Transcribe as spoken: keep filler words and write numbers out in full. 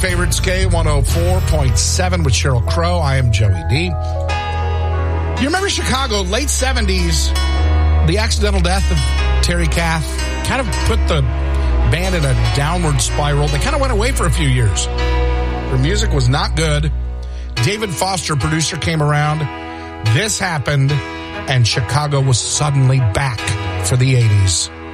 favorites, K one oh four point seven with Sheryl Crow. I am Joey D. You remember Chicago, late seventies, the accidental death of Terry Kath kind of put the band in a downward spiral. They kind of went away for a few years. Their music was not good. David Foster, producer, came around. This happened, and Chicago was suddenly back for the eighties.